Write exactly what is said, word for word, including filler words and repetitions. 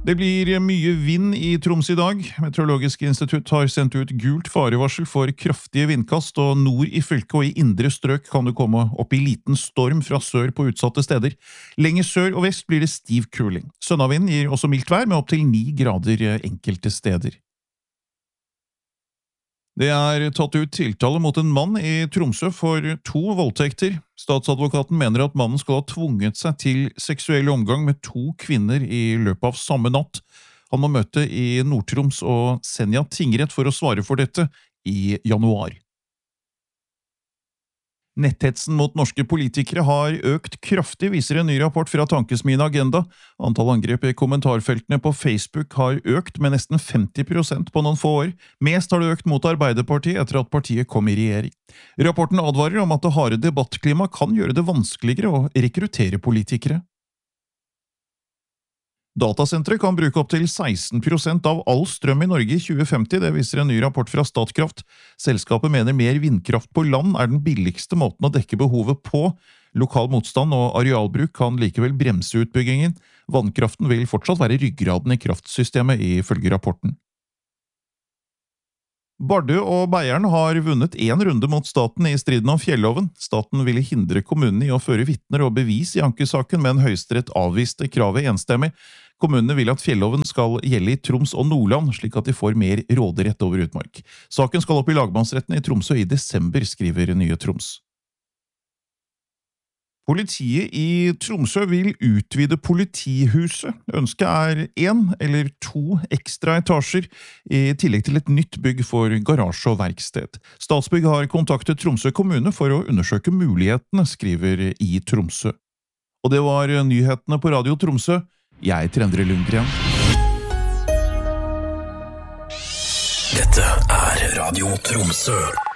Det blir mye vind i Troms i dag. Meteorologisk institutt har sendt ut gult farevarsel for kraftige vindkast, og nord i fylket og i indre strøk kan det komme opp i liten storm fra sør på utsatte steder. Lenger sør og vest blir det stiv kuling. Sønnavind gir også mildt vær med opp til ni grader enkelte steder. Det er tatt ut tiltale mot en mann i Tromsø for to voldtekter. Statsadvokaten mener at mannen skal ha tvunget seg til seksuell omgang med to kvinner i løpet av samme natt. Han må møte i Nord-Troms og Senja tingrett for å svare for dette i januar. Netthetsen mot norske politikere har økt kraftig, viser en ny rapport fra Tankesmien Agenda. Antall angrep i kommentarfeltene på Facebook har økt med nesten femti prosent på noen få år. Mest har det økt mot Arbeiderpartiet etter at partiet kom i regjering. Rapporten advarer om at det harde debattklima kan gjøre det vanskeligere å rekruttere politikere. Datasenteret kan bruke opp til seksten prosent av all strøm i Norge i tjue femti, det viser en ny rapport fra Statkraft. Selskapet mener mer vindkraft på land er den billigste måten å dekke behovet på. Lokal motstand og arealbruk kan likevel bremse utbyggingen. Vannkraften vil fortsatt være ryggraden i kraftsystemet, ifølge rapporten. Bardø og Beiarn har vunnet en runde mot staten i striden om fjelloven. Staten ville hindre kommunen i å føre vittner og bevis i ankesaken, men Høyesterett avviste kravet enstemmig. Kommunene vil at fjelloven skal gjelde i Troms og Nordland, slik at de får mer råderett over utmark. Saken skal opp i lagmannsretten i Tromsø i desember, skriver Nye Troms. Politiet i Tromsø vil utvide politihuset. Ønsket er en eller to ekstra etasjer, i tillegg til et nytt bygg for garasje og verksted. Statsbygg har kontaktet Tromsø kommune for å undersøke mulighetene, skriver i Tromsø. Og det var nyhetene på Radio Tromsø. Jeg er Endre Lundgren. Dette er Radio Tromsø.